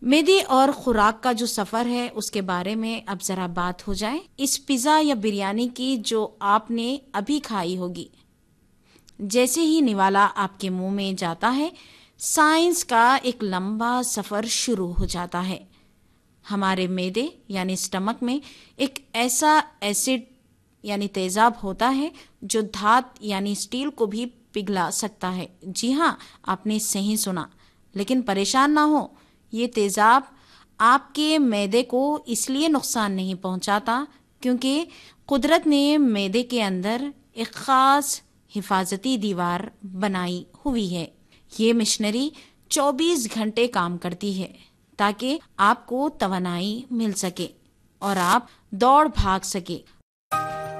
मेदे और खुराक का जो सफर है उसके बारे में अब जरा बात हो जाए। इस पिज्जा या बिरयानी की जो आपने अभी खाई होगी, जैसे ही निवाला आपके मुंह में जाता है, साइंस का एक लंबा सफर शुरू हो जाता है। हमारे मेदे यानी स्टमक में एक ऐसा एसिड यानी तेजाब होता है जो धात यानी स्टील को भी पिघला सकता है। जी हाँ, आपने सही सुना। लेकिन परेशान ना हो, ये तेजाब आपके मैदे को इसलिए नुकसान नहीं पहुंचाता क्योंकि कुदरत ने मैदे के अंदर एक खास हिफाजती दीवार बनाई हुई है। ये मशीनरी 24 घंटे काम करती है ताकि आपको तवानाई मिल सके और आप दौड़ भाग सके,